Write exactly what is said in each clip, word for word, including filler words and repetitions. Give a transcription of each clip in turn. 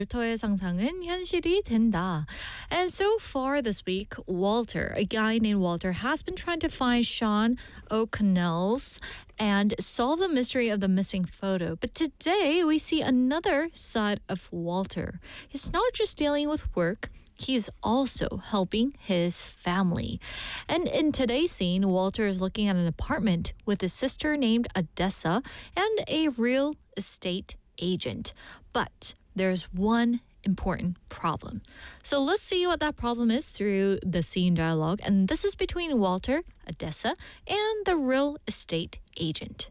월터의 상상은 현실이 된다. And so far this week, Walter, a guy named Walter, has been trying to find Sean O'Connell's and solve the mystery of the missing photo. But today, we see another side of Walter. He's not just dealing with work, he's also helping his family. And in today's scene, Walter is looking at an apartment with his sister named Odessa and a real estate agent. But there's one important problem. So let's see what that problem is through the scene dialogue. And this is between Walter, Odessa, and the real estate agent.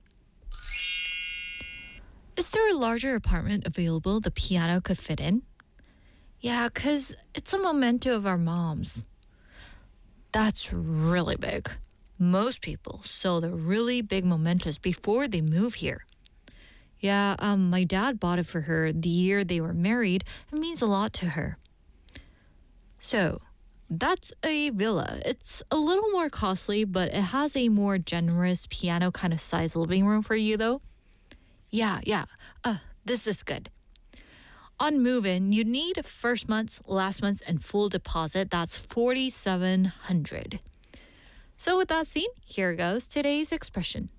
Is there a larger apartment available the piano could fit in? Yeah, because it's a memento of our moms. That's really big. Most people sell their really big mementos before they move here. Yeah, um, my dad bought it for her the year they were married. It means a lot to her. So, that's a villa. It's a little more costly, but it has a more generous piano kind of size living room for you, though. Yeah, yeah. Uh, this is good. On move-in, you need first month's, last month's, and full deposit. That's forty-seven hundred dollars. So with that scene, here goes today's expression.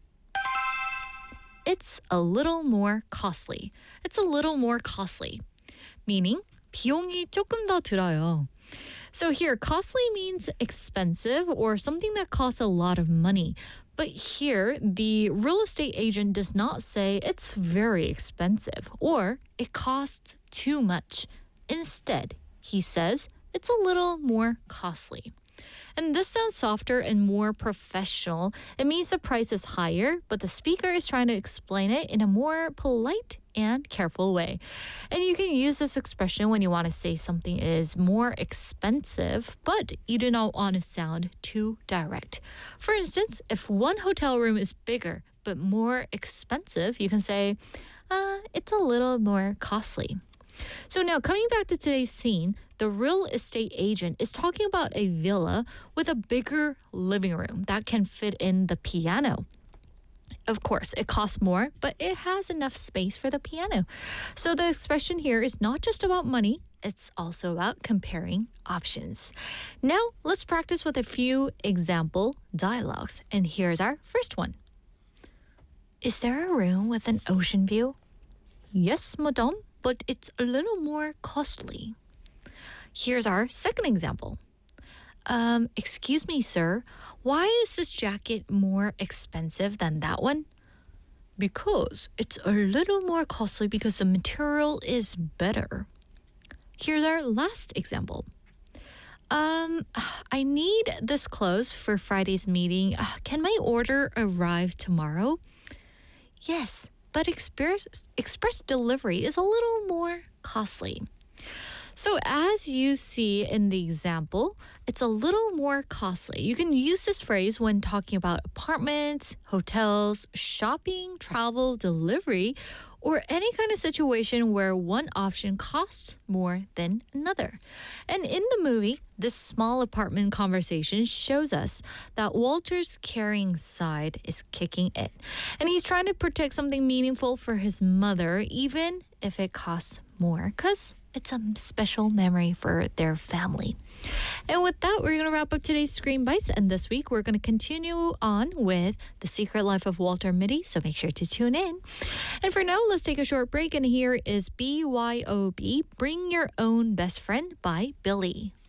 It's a little more costly. It's a little more costly. Meaning, 비용이 조금 더 들어요. So here, costly means expensive or something that costs a lot of money. But here, the real estate agent does not say it's very expensive or it costs too much. Instead, he says it's a little more costly. And this sounds softer and more professional. It means the price is higher, but the speaker is trying to explain it in a more polite and careful way. And you can use this expression when you want to say something is more expensive, but you do not want to sound too direct. For instance, if one hotel room is bigger but more expensive, you can say, uh, it's a little more costly. So now coming back to today's scene, the real estate agent is talking about a villa with a bigger living room that can fit in the piano. Of course, it costs more, but it has enough space for the piano. So the expression here is not just about money, it's also about comparing options. Now, let's practice with a few example dialogues. And here's our first one. Is there a room with an ocean view? Yes, madame, but it's a little more costly. Here's our second example. Um, excuse me, sir, why is this jacket more expensive than that one? Because it's a little more costly because the material is better. Here's our last example. Um, I need this clothes for Friday's meeting. Uh, can my order arrive tomorrow? Yes, but express, express delivery is a little more costly. So as you see in the example, it's a little more costly. You can use this phrase when talking about apartments, hotels, shopping, travel, delivery, or any kind of situation where one option costs more than another. And in the movie, this small apartment conversation shows us that Walter's caring side is kicking in. And he's trying to protect something meaningful for his mother, even if it costs more, because it's a special memory for their family. And with that, we're going to wrap up today's Screen Bites. And this week, we're going to continue on with The Secret Life of Walter Mitty. So make sure to tune in. And for now, let's take a short break. And here is B Y O B, Bring Your Own Best Friend by Billy.